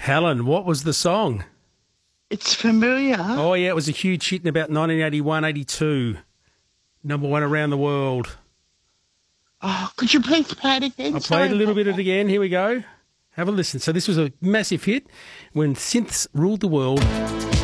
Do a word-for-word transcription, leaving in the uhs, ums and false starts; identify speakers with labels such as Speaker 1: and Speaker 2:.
Speaker 1: Helen, what was the song?
Speaker 2: It's familiar.
Speaker 1: Oh, yeah, it was a huge hit in about nineteen eighty-one, eighty-two. Number one around the world.
Speaker 2: Oh, could you please play it again?
Speaker 1: I
Speaker 2: Sorry
Speaker 1: played a little
Speaker 2: about
Speaker 1: bit of it again. Here we go. Have a listen. So this was a massive hit when synths ruled the world.